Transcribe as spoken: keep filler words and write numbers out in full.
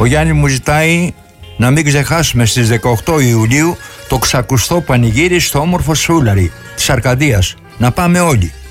Ο Γιάννη μου ζητάει να μην ξεχάσουμε στις δεκαοκτώ Ιουλίου το ξακουστό πανηγύρι στο όμορφο Σούλαρι της Αρκαδίας. Να πάμε όλοι.